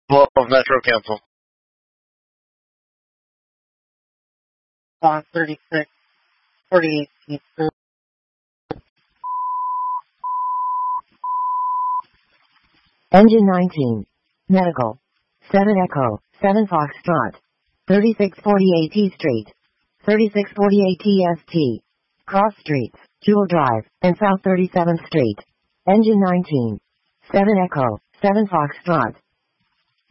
12 Metro cancel. Box 36, 48 pieces. Engine 19. Medical. 7 Echo, 7 Foxtrot. 3648 T Street. 3648 TST. Cross Streets, Jewel Drive, and South 37th Street. Engine 19. 7 Echo, 7 Foxtrot.